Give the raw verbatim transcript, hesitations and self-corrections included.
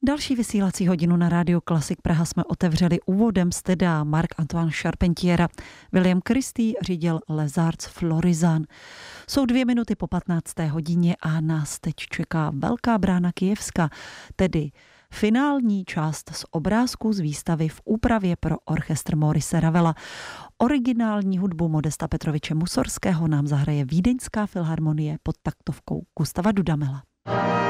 Další vysílací hodinu na Rádiu Klasik Praha jsme otevřeli úvodem z teda Marc-Antoine Charpentiera. William Christie řídil Les Arts Florizan. Jsou dvě minuty po patnácté hodině a nás teď čeká Velká brána Kyjevska, tedy finální část z obrázků z výstavy v úpravě pro orchestr Maurice Ravela. Originální hudbu Modesta Petroviče Musorského nám zahraje Vídeňská filharmonie pod taktovkou Gustava Dudamela.